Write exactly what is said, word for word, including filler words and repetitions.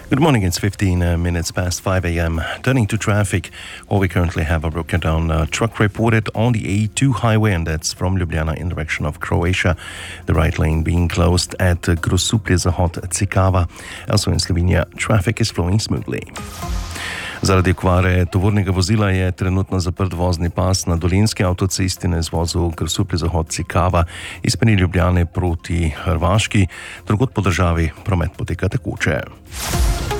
Good morning, it's fifteen uh, minutes past five a.m. Turning to traffic, well, we currently have a broken down uh, truck reported on the A two highway, and that's from Ljubljana in direction of Croatia. The right lane being closed at uh, Grosuplje Zahod Cikava. Also in Slovenia, traffic is flowing smoothly. Zaradi okvare tovornega vozila je trenutno zaprt vozni pas na dolenjski avtocesti na izvozu Grosuplje Zahod Cikava iz smeri Ljubljane proti Hrvaški. Drugod po državi promet poteka tekoče.